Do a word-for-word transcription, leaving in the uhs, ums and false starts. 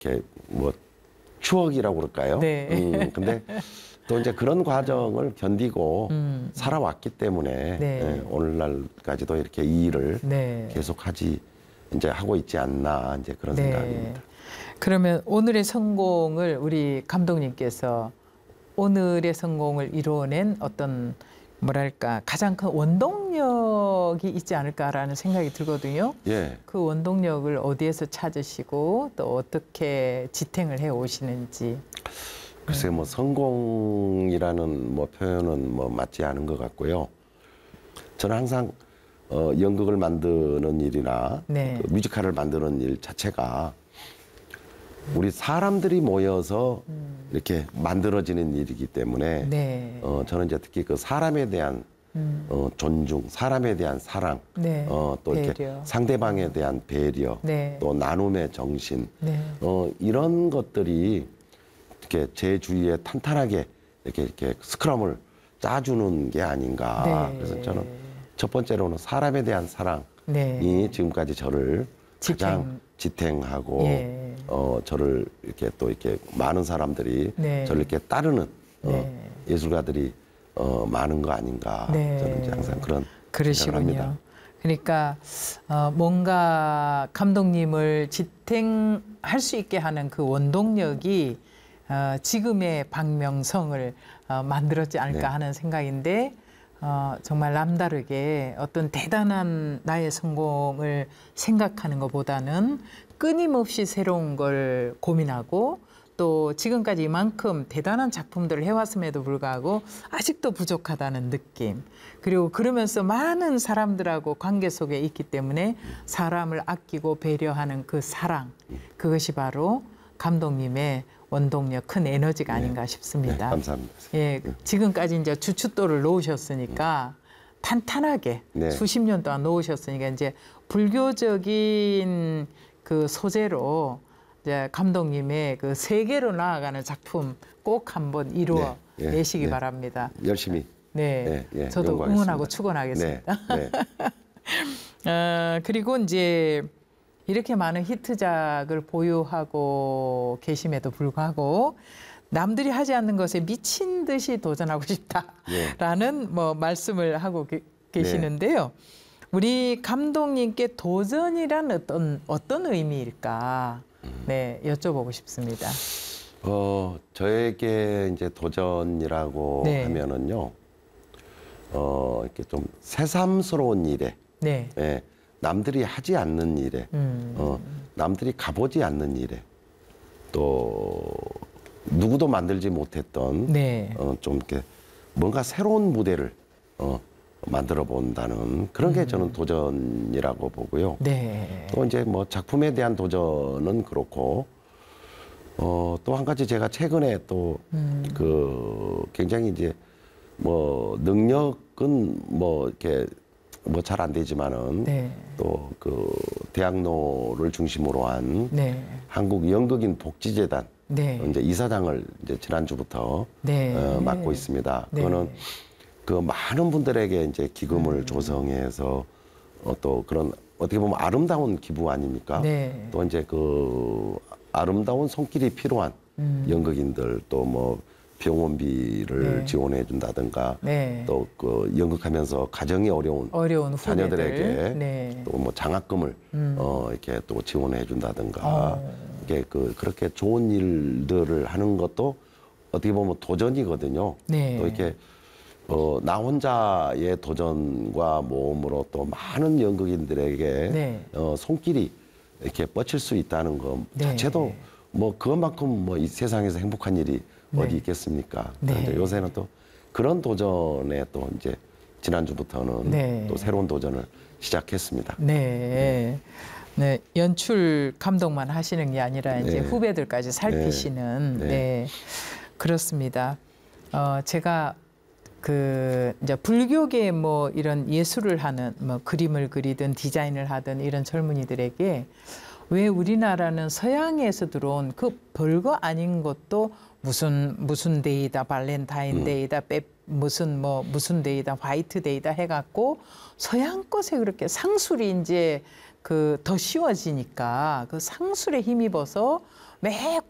이렇게 뭐 추억이라고 그럴까요? 네. 음, 근데 또 이제 그런 과정을 견디고 음. 살아왔기 때문에 네. 예, 오늘날까지도 이렇게 이 일을 네. 계속하지 이제 하고 있지 않나 이제 그런 네. 생각입니다. 그러면 오늘의 성공을 우리 감독님께서 오늘의 성공을 이루어낸 어떤 뭐랄까 가장 큰 원동력이 있지 않을까라는 생각이 들거든요. 예. 그 원동력을 어디에서 찾으시고 또 어떻게 지탱을 해 오시는지. 글쎄 뭐 성공이라는 뭐 표현은 뭐 맞지 않은 것 같고요. 저는 항상 어, 연극을 만드는 일이나 네. 그 뮤지컬을 만드는 일 자체가 우리 사람들이 모여서 음. 이렇게 만들어지는 일이기 때문에 네. 어, 저는 이제 특히 그 사람에 대한 음. 어, 존중, 사람에 대한 사랑, 네. 어, 또 이렇게 배려. 상대방에 대한 배려, 네. 또 나눔의 정신, 네. 어, 이런 것들이 이렇게 제 주위에 탄탄하게 이렇게 이렇게 스크럼을 짜주는 게 아닌가. 네. 그래서 저는 첫 번째로는 사람에 대한 사랑이 네. 지금까지 저를 지탱. 가장 지탱하고 예. 어, 저를 이렇게 또 이렇게 많은 사람들이 네. 저를 이렇게 따르는 어, 네. 예술가들이 어, 많은 거 아닌가. 네. 저는 이제 항상 그런 그러시군요. 생각을 합니다. 그러니까 어, 뭔가 감독님을 지탱할 수 있게 하는 그 원동력이 어, 지금의 박명성을 어, 만들었지 않을까 네. 하는 생각인데 어, 정말 남다르게 어떤 대단한 나의 성공을 생각하는 것보다는 끊임없이 새로운 걸 고민하고 또 지금까지 이만큼 대단한 작품들을 해왔음에도 불구하고 아직도 부족하다는 느낌. 그리고 그러면서 많은 사람들하고 관계 속에 있기 때문에 사람을 아끼고 배려하는 그 사랑. 그것이 바로 감독님의 원동력, 큰 에너지가 아닌가 싶습니다. 네, 감사합니다. 예, 지금까지 이제 주춧돌을 놓으셨으니까 탄탄하게 네. 수십 년 동안 놓으셨으니까 이제 불교적인 그 소재로 이제 감독님의 그 세계로 나아가는 작품 꼭 한번 이루어 네, 네, 내시기 네. 바랍니다. 열심히. 네, 네, 네, 저도 연구하겠습니다. 응원하고 축원하겠습니다. 네, 네. 어, 그리고 이제 이렇게 많은 히트작을 보유하고 계심에도 불구하고 남들이 하지 않는 것에 미친 듯이 도전하고 싶다라는 네. 뭐 말씀을 하고 게, 계시는데요. 우리 감독님께 도전이란 어떤 어떤 의미일까? 네, 여쭤보고 싶습니다. 어, 저에게 이제 도전이라고 네. 하면은요, 어, 이렇게 좀 새삼스러운 일에, 네. 예, 남들이 하지 않는 일에, 음. 어, 남들이 가보지 않는 일에, 또 누구도 만들지 못했던, 네. 어, 좀 이렇게 뭔가 새로운 무대를 어, 만들어 본다는 그런 게 음. 저는 도전이라고 보고요. 네. 또 이제 뭐 작품에 대한 도전은 그렇고, 어, 또 한 가지 제가 최근에 또 그 음. 굉장히 이제 뭐 능력은 뭐 이렇게 뭐 잘 안 되지만은 네. 또 그 대학로를 중심으로 한 네. 한국 연극인 복지재단 네. 이제 이사장을 이제 지난주부터 네. 어, 맡고 있습니다. 네. 그거는 그 많은 분들에게 이제 기금을 음. 조성해서 어, 또 그런 어떻게 보면 아름다운 기부 아닙니까? 네. 또 이제 그 아름다운 손길이 필요한 음. 연극인들 또 뭐 병원비를 네. 지원해 준다든가 네. 또 그 연극하면서 가정이 어려운 어려운 후배들. 자녀들에게 네. 또 뭐 장학금을 음. 어 이렇게 또 지원해 준다든가 어. 이게 그 그렇게 좋은 일들을 하는 것도 어떻게 보면 도전이거든요. 네. 또 이렇게 어, 나 혼자의 도전과 모험으로 또 많은 연극인들에게 네. 어, 손길이 이렇게 뻗칠 수 있다는 것 네. 자체도 뭐 그것만큼 뭐 이 세상에서 행복한 일이 네. 어디 있겠습니까? 네. 이제 요새는 또 그런 도전에 또 이제 지난주부터는 네. 또 새로운 도전을 시작했습니다. 네. 네. 연출 감독만 하시는 게 아니라 이제 네. 후배들까지 살피시는 네. 네. 네. 그렇습니다. 어, 제가 그 이제 불교계 뭐 이런 예술을 하는 뭐 그림을 그리든 디자인을 하든 이런 젊은이들에게 왜 우리나라는 서양에서 들어온 그 별거 아닌 것도 무슨 무슨 데이다 발렌타인데이다 빼 무슨 뭐 무슨 데이다 화이트데이다 해갖고 서양 것에 그렇게 상술이 이제 그 더 쉬워지니까 그 상술에 힘입어서 매